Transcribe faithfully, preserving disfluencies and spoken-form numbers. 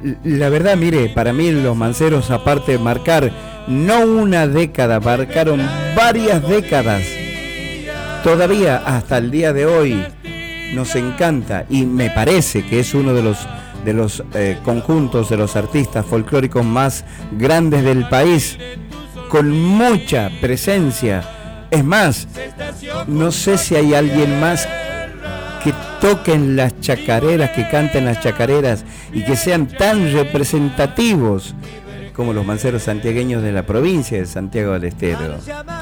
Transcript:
la verdad, mire, para mí los manceros, aparte de marcar no una década, marcaron varias décadas. Todavía hasta el día de hoy nos encanta y me parece que es uno de los de los eh, conjuntos, de los artistas folclóricos más grandes del país, con mucha presencia. Es más, no sé si hay alguien más que toquen las chacareras, que canten las chacareras y que sean tan representativos como los manceros santiagueños de la provincia de Santiago del Estero.